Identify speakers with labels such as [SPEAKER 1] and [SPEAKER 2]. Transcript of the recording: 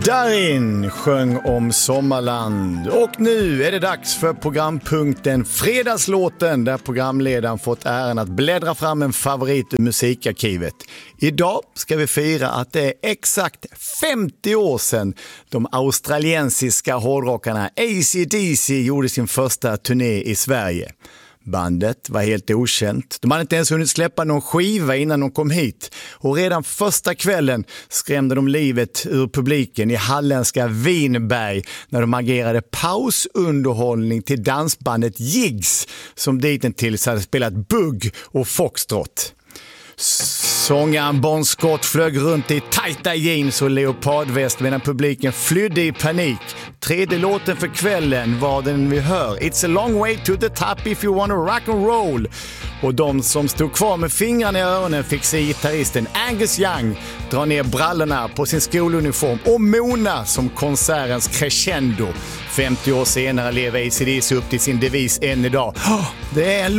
[SPEAKER 1] Darin sjöng om Sommarland och nu är det dags för programpunkten Fredagslåten där programledaren fått äran att bläddra fram en favorit ur musikarkivet. Idag ska vi fira att det är exakt 50 år sedan de australiensiska hårdrockarna AC/DC gjorde sin första turné i Sverige. Bandet var helt okänt. De hade inte ens hunnit släppa någon skiva innan de kom hit. Och redan första kvällen skrämde de livet ur publiken i halländska Vinberg när de agerade pausunderhållning till dansbandet Jigs som dittills hade spelat bugg och foxtrot. Sångaren Bon Scott flög runt i tajta jeans och leopardväst medan publiken flydde i panik. Tredje låten för kvällen var den vi hör. It's a long way to the top if you wanna rock and roll. Och de som stod kvar med fingrarna i öronen fick se gitarristen Angus Young dra ner brallorna på sin skoluniform och mona som konsertens crescendo. 50 år senare lever AC/DC upp till sin devis än idag. Det är en